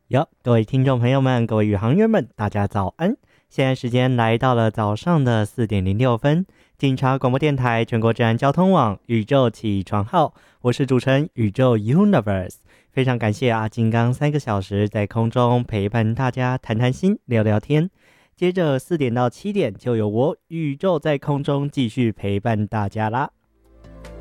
哟，各位听众朋友们，各位宇航员们，大家早安！现在时间来到了早上的4:06，警察广播电台全国治安交通网宇宙起床号，我是主持人宇宙 Universe，非常感谢阿金刚3个小时在空中陪伴大家谈谈心、聊聊天。接着4点到7点就由我宇宙在空中继续陪伴大家啦。